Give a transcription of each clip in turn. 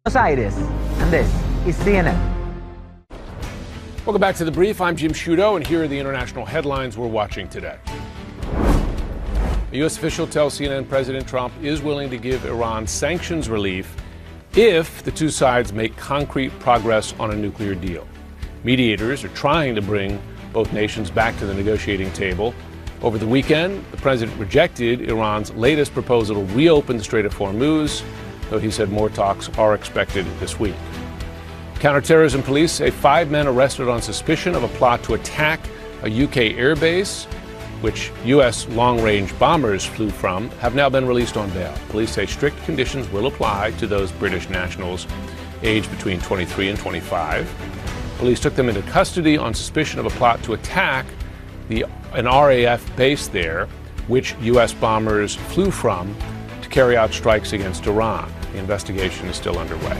Buenos Aires, and this is CNN. Welcome back to The Brief. I'm Jim Sciutto, and here are the international headlines we're watching today. A U.S. official tells CNN President Trump is willing to give Iran sanctions relief if the two sides make concrete progress on a nuclear deal. Mediators are trying to bring both nations back to the negotiating table. Over the weekend, the president rejected Iran's latest proposal to reopen the Strait of Hormuz, though he said more talks are expected this week. Counterterrorism police say 5 men arrested on suspicion of a plot to attack a UK airbase, which U.S. long-range bombers flew from, have now been released on bail. Police say strict conditions will apply to those British nationals aged between 23 and 25. Police took them into custody on suspicion of a plot to attack an RAF base there, which U.S. bombers flew from to carry out strikes against Iran. The investigation is still underway.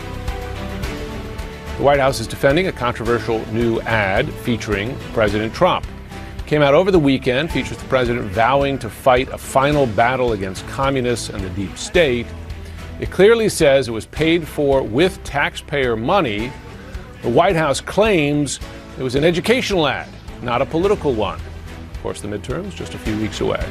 The White House is defending a controversial new ad featuring President Trump. It came out over the weekend, features the president vowing to fight a final battle against communists and the deep state. It clearly says it was paid for with taxpayer money. The White House claims it was an educational ad, not a political one. Of course, the midterms just a few weeks away.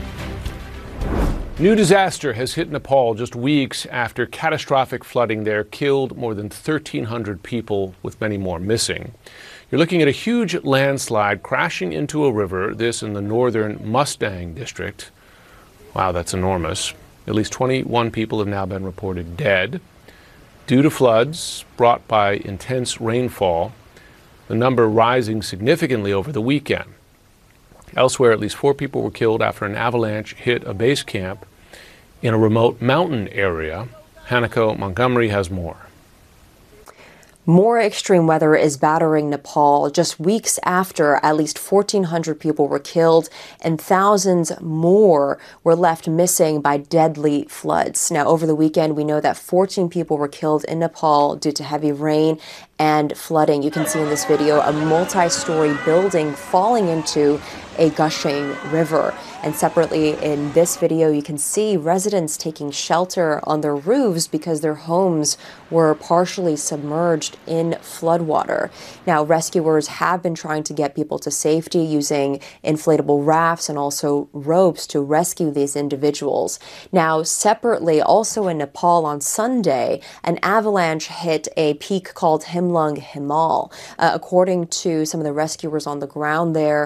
New disaster has hit Nepal just weeks after catastrophic flooding there killed more than 1,300 people, with many more missing. You're looking at a huge landslide crashing into a river, this in the northern Mustang district. Wow, that's enormous. At least 21 people have now been reported dead due to floods brought by intense rainfall, the number rising significantly over the weekend. Elsewhere, at least 4 people were killed after an avalanche hit a base camp in a remote mountain area. Hanako Montgomery has more. More extreme weather is battering Nepal just weeks after at least 1,400 people were killed and thousands more were left missing by deadly floods. Now, over the weekend, we know that 14 people were killed in Nepal due to heavy rain and flooding. You can see in this video a multi-story building falling into a gushing river. And separately in this video, you can see residents taking shelter on their roofs because their homes were partially submerged in floodwater. Now, rescuers have been trying to get people to safety using inflatable rafts and also ropes to rescue these individuals. Now, separately, also in Nepal on Sunday, an avalanche hit a peak called Himlung Himal. According to some of the rescuers on the ground there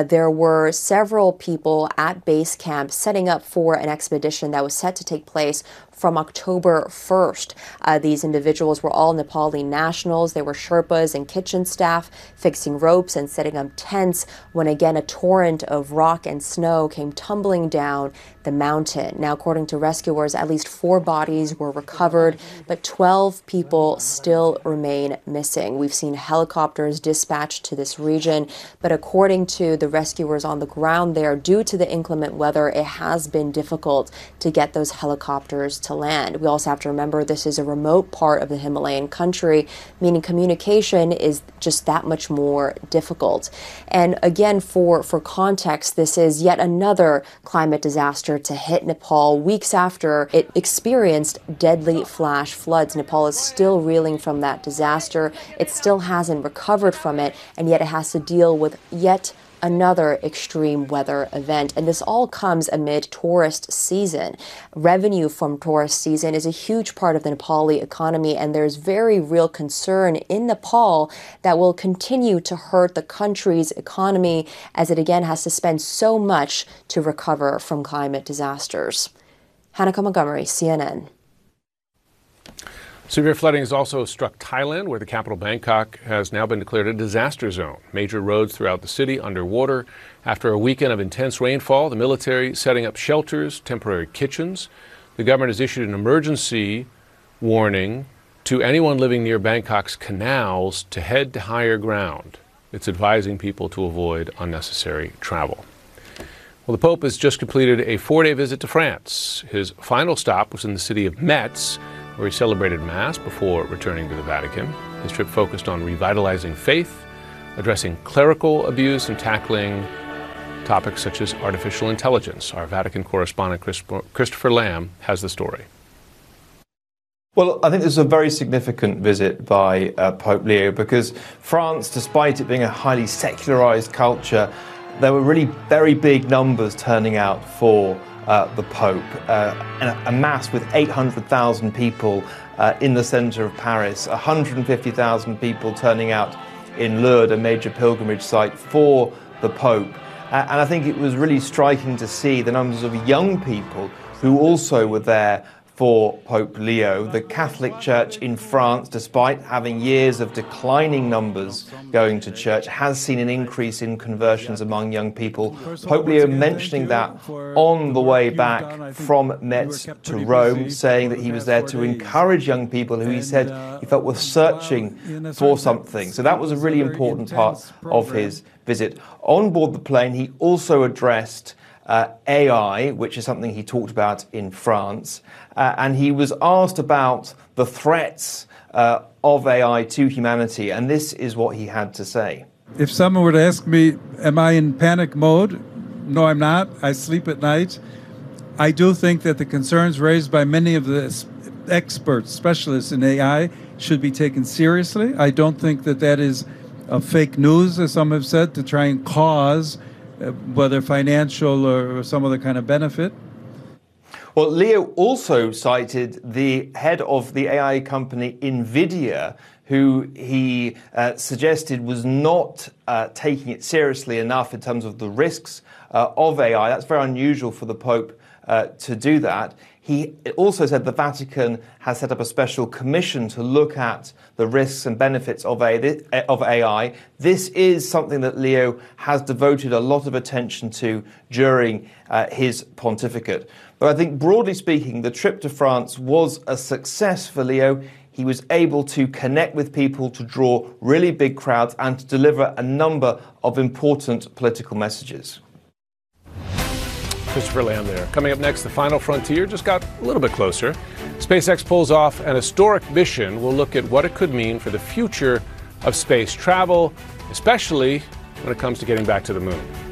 were several people at base camp setting up for an expedition that was set to take place from October 1st. These individuals were all Nepali nationals. They were Sherpas and kitchen staff fixing ropes and setting up tents when again a torrent of rock and snow came tumbling down the mountain. Now, according to rescuers, at least 4 bodies were recovered, but 12 people still remain missing. We've seen helicopters dispatched to this region, but according to the rescuers on the ground there, due to the inclement weather, it has been difficult to get those helicopters to land. We also have to remember this is a remote part of the Himalayan country, meaning communication is just that much more difficult. And again, for context, this is yet another climate disaster to hit Nepal weeks after it experienced deadly flash floods. Nepal is still reeling from that disaster. It still hasn't recovered from it, and yet it has to deal with yet another extreme weather event. And this all comes amid tourist season. Revenue from tourist season is a huge part of the Nepali economy, and there's very real concern in Nepal that will continue to hurt the country's economy as it again has to spend so much to recover from climate disasters. Hanako Montgomery, CNN. Severe flooding has also struck Thailand, where the capital Bangkok has now been declared a disaster zone. Major roads throughout the city underwater. After a weekend of intense rainfall, the military setting up shelters, temporary kitchens. The government has issued an emergency warning to anyone living near Bangkok's canals to head to higher ground. It's advising people to avoid unnecessary travel. Well, the Pope has just completed a 4-day visit to France. His final stop was in the city of Metz, where he celebrated Mass before returning to the Vatican. His trip focused on revitalizing faith, addressing clerical abuse, and tackling topics such as artificial intelligence. Our Vatican correspondent Christopher Lamb has the story. Well, I think this is a very significant visit by Pope Leo, because France, despite it being a highly secularized culture, there were really very big numbers turning out for the Pope. A mass with 800,000 people in the center of Paris, 150,000 people turning out in Lourdes, a major pilgrimage site for the Pope. And I think it was really striking to see the numbers of young people who also were there for Pope Leo. The Catholic Church in France, despite having years of declining numbers going to church, has seen an increase in conversions among young people. Pope Leo mentioning that on the way back from Metz to Rome, saying that he was there to encourage young people who he said he felt were searching for something. So that was a really important part of his visit. On board the plane, he also addressed AI, which is something he talked about in France, and he was asked about the threats of AI to humanity, and this is what he had to say. If someone were to ask me, am I in panic mode? No, I'm not. I sleep at night. I do think that the concerns raised by many of the experts, specialists in AI, should be taken seriously. I don't think that that is fake news, as some have said, to try and cause whether financial or some other kind of benefit. Well, Leo also cited the head of the AI company NVIDIA, who he suggested was not taking it seriously enough in terms of the risks of AI. That's very unusual for the Pope to do that. He also said the Vatican has set up a special commission to look at the risks and benefits of AI. This is something that Leo has devoted a lot of attention to during his pontificate. But I think, broadly speaking, the trip to France was a success for Leo. He was able to connect with people, to draw really big crowds, and to deliver a number of important political messages. Christopher Lamb there. Coming up next, the final frontier just got a little bit closer. SpaceX pulls off an historic mission. We'll look at what it could mean for the future of space travel, especially when it comes to getting back to the moon.